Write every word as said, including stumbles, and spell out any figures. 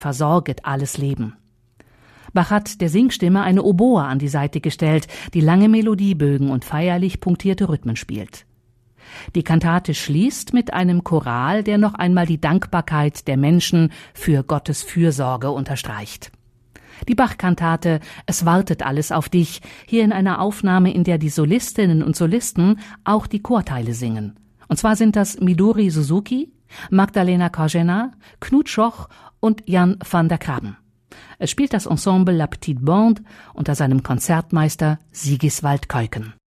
versorget alles Leben. Bach hat der Singstimme eine Oboe an die Seite gestellt, die lange Melodiebögen und feierlich punktierte Rhythmen spielt. Die Kantate schließt mit einem Choral, der noch einmal die Dankbarkeit der Menschen für Gottes Fürsorge unterstreicht. Die Bach-Kantate »Es wartet alles auf dich«, hier in einer Aufnahme, in der die Solistinnen und Solisten auch die Chorteile singen. Und zwar sind das Midori Suzuki, Magdalena Korzena, Knut Schoch und Jan van der Krabben. Es spielt das Ensemble La Petite Bande unter seinem Konzertmeister Sigiswald Keuken.